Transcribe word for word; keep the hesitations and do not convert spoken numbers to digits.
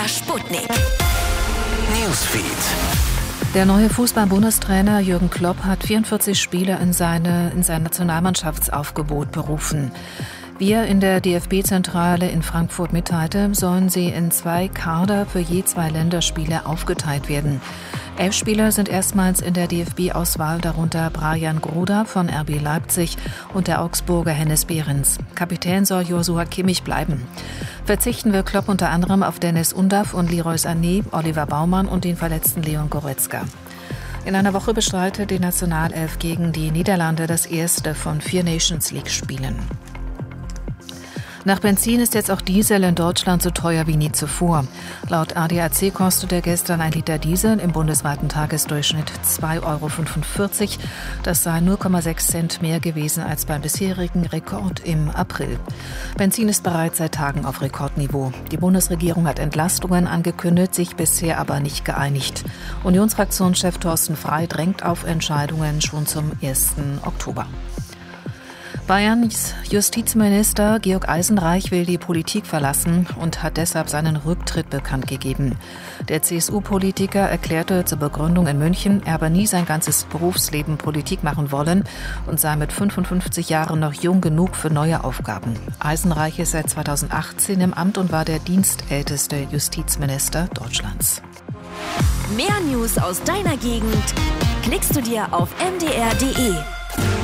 Sputnik Newsfeed. Der neue Fußball-Bundestrainer Jürgen Klopp hat vierundvierzig Spieler in, seine, in sein Nationalmannschaftsaufgebot berufen. Wie er in der D F B-Zentrale in Frankfurt mitteilte, sollen sie in zwei Kader für je zwei Länderspiele aufgeteilt werden. Elf Spieler sind erstmals in der D F B-Auswahl, darunter Brajan Gruda von R B Leipzig und der Augsburger Hennes Behrens. Kapitän soll Joshua Kimmich bleiben. Verzichten will Klopp unter anderem auf Dennis Undav und Leroy Sané, Oliver Baumann und den verletzten Leon Goretzka. In einer Woche bestreitet die Nationalelf gegen die Niederlande das erste von vier Nations-League-Spielen. Nach Benzin ist jetzt auch Diesel in Deutschland so teuer wie nie zuvor. Laut A D A C kostete gestern ein Liter Diesel im bundesweiten Tagesdurchschnitt zwei Euro fünfundvierzig. Das sei null Komma sechs Cent mehr gewesen als beim bisherigen Rekord im April. Benzin ist bereits seit Tagen auf Rekordniveau. Die Bundesregierung hat Entlastungen angekündigt, sich bisher aber nicht geeinigt. Unionsfraktionschef Thorsten Frey drängt auf Entscheidungen schon zum ersten Oktober. Bayerns Justizminister Georg Eisenreich will die Politik verlassen und hat deshalb seinen Rücktritt bekannt gegeben. Der C S U-Politiker erklärte zur Begründung in München, er habe nie sein ganzes Berufsleben Politik machen wollen und sei mit fünfundfünfzig Jahren noch jung genug für neue Aufgaben. Eisenreich ist seit zweitausendachtzehn im Amt und war der dienstälteste Justizminister Deutschlands. Mehr News aus deiner Gegend klickst du dir auf m d r punkt d e.